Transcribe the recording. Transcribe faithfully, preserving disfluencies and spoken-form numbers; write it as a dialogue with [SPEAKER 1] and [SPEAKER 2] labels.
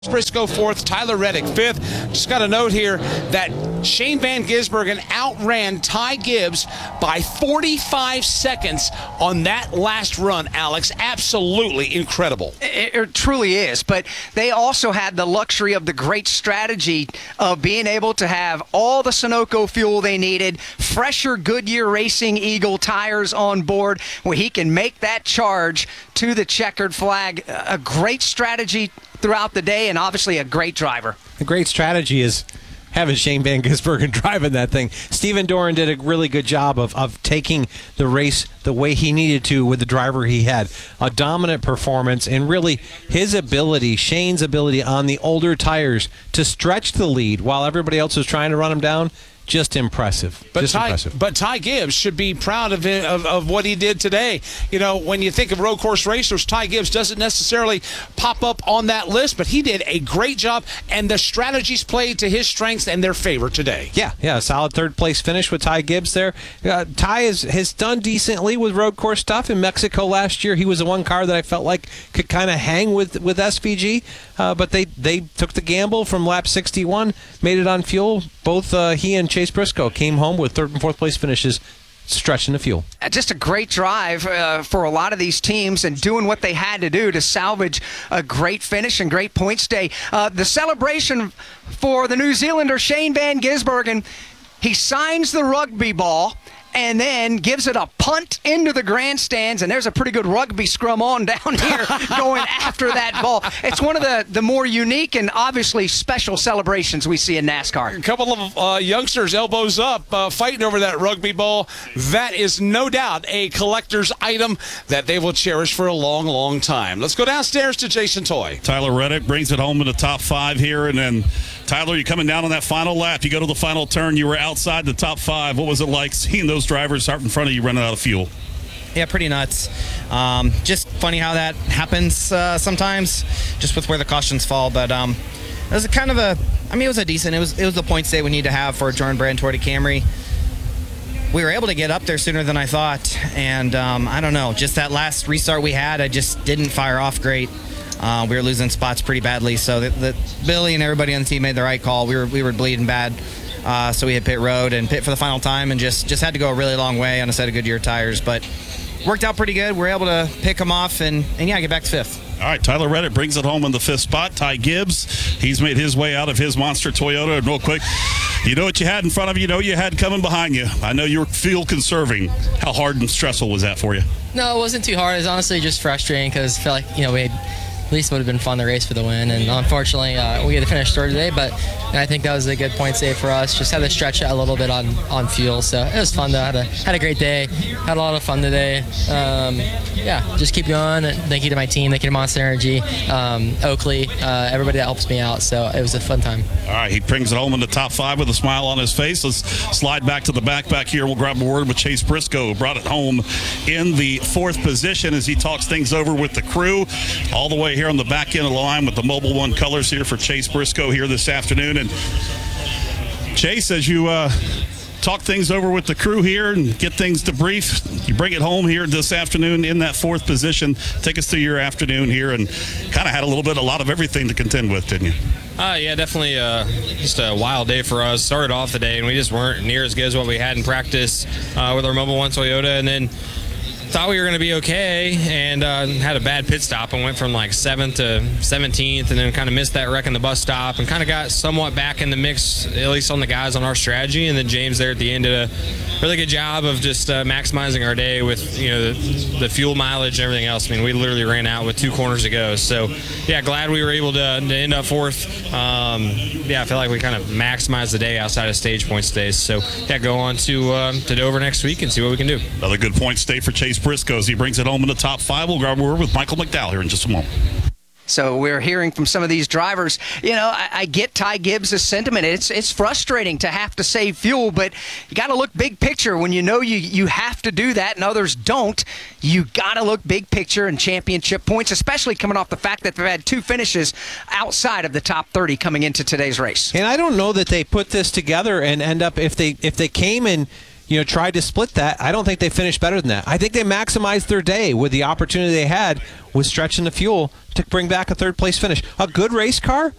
[SPEAKER 1] Briscoe fourth, Tyler Reddick fifth. Just got a note here that Shane Van Gisbergen outran Ty Gibbs by forty-five seconds on that last run, Alex. Absolutely incredible.
[SPEAKER 2] It, it truly is, but they also had the luxury of the great strategy of being able to have all the Sunoco fuel they needed, fresher Goodyear Racing Eagle tires on board, where he can make that charge to the checkered flag. A great strategy throughout the day, and obviously a great driver.
[SPEAKER 3] A great strategy is having Shane Van Gisbergen driving that thing. Steven Doran did a really good job of, of taking the race the way he needed to with the driver he had. A dominant performance, and really his ability, Shane's ability on the older tires to stretch the lead while everybody else was trying to run him down. Just impressive.
[SPEAKER 1] But
[SPEAKER 3] Just
[SPEAKER 1] Ty,
[SPEAKER 3] impressive.
[SPEAKER 1] But Ty Gibbs should be proud of, it, of of what he did today. You know, when you think of road course racers, Ty Gibbs doesn't necessarily pop up on that list, but he did a great job, and the strategies played to his strengths and their favor today.
[SPEAKER 3] Yeah, yeah, a solid third place finish with Ty Gibbs there. Uh, Ty has, has done decently with road course stuff. In Mexico last year, he was the one car that I felt like could kind of hang with, with S V G, uh, but they, they took the gamble from lap sixty-one, made it on fuel. Both uh, he and Chase Briscoe came home with third and fourth place finishes, stretching the fuel.
[SPEAKER 2] Just a great drive uh, for a lot of these teams, and doing what they had to do to salvage a great finish and great points day. Uh, the celebration for the New Zealander Shane Van Gisbergen, he signs the rugby ball and then gives it a punt into the grandstands, and there's a pretty good rugby scrum on down here going after that ball. It's one of the, the more unique and obviously special celebrations we see in NASCAR.
[SPEAKER 1] A couple of uh, youngsters elbows up uh, fighting over that rugby ball. That is no doubt a collector's item that they will cherish for a long, long time. Let's go downstairs to Jason Toy.
[SPEAKER 4] Tyler Reddick brings it home in the top five here, and then Tyler, you're coming down on that final lap. You go to the final turn. You were outside the top five. What was it like seeing those drivers out in front of you running out of fuel?
[SPEAKER 5] Yeah, pretty nuts. Um, just funny how that happens uh, sometimes, just with where the cautions fall. But um, it was a kind of a, I mean, it was a decent, it was it was the points day we need to have for a Jordan Brand Toyota Camry. We were able to get up there sooner than I thought, and um, I don't know, just that last restart we had, I just didn't fire off great. Uh, we were losing spots pretty badly, so the, the, Billy and everybody on the team made the right call. We were we were bleeding bad, uh, so we hit pit road and pit for the final time, and just, just had to go a really long way on a set of Goodyear tires. But worked out pretty good. We were able to pick them off and, and yeah, get back to fifth.
[SPEAKER 4] All right, Tyler Reddick brings it home in the fifth spot. Ty Gibbs, he's made his way out of his monster Toyota. And real quick, you know what you had in front of you, you know what you had coming behind you. I know you were fuel conserving. How hard and stressful was that for you?
[SPEAKER 6] No, it wasn't too hard. It was honestly just frustrating because I felt like, you know, we had, at least it would have been fun to race for the win, and unfortunately uh, we had to finish third today, but I think that was a good point save for us. Just had to stretch out a little bit on, on fuel, so it was fun though. Had a, had a great day, had a lot of fun today. Um, yeah, just keep going. Thank you to my team, thank you to Monster Energy, um, Oakley, uh, everybody that helps me out, so it was a fun time.
[SPEAKER 4] All right, he brings it home in the top five with a smile on his face. Let's slide back to the back back here. We'll grab a word with Chase Briscoe, who brought it home in the fourth position as he talks things over with the crew all the way here on the back end of the line with the Mobil One colors here for Chase Briscoe here this afternoon. And Chase, as you uh, talk things over with the crew here and get things debriefed, you bring it home here this afternoon in that fourth position. Take us through your afternoon here, and kind of had a little bit, a lot of everything to contend with, didn't you?
[SPEAKER 7] Uh, yeah, definitely uh, just a wild day for us. Started off the day, and we just weren't near as good as what we had in practice uh, with our Mobil One Toyota, and then thought we were going to be okay, and uh, had a bad pit stop and went from like seventh to seventeenth, and then kind of missed that wreck in the bus stop and kind of got somewhat back in the mix, at least on the guys on our strategy. And then James there at the end did a really good job of just uh, maximizing our day with, you know, the, the fuel mileage and everything else. I mean, we literally ran out with two corners to go. So, yeah, glad we were able to, to end up fourth. Um, yeah, I feel like we kind of maximized the day outside of stage points today. So, yeah, go on to, uh, to Dover next week and see what we can do.
[SPEAKER 4] Another good points day for Chase Briscoe as he brings it home in the top five. We'll grab a word with Michael McDowell here in just a moment.
[SPEAKER 2] So we're hearing from some of these drivers. You know, I, I get Ty Gibbs' sentiment. It's it's frustrating to have to save fuel, but you got to look big picture. When you know you, you have to do that and others don't, you got to look big picture and championship points, especially coming off the fact that they've had two finishes outside of the top thirty coming into today's race.
[SPEAKER 3] And I don't know that they put this together and end up, if they if they came and you know, tried to split that. I don't think they finished better than that. I think they maximized their day with the opportunity they had with stretching the fuel to bring back a third place finish. A good race car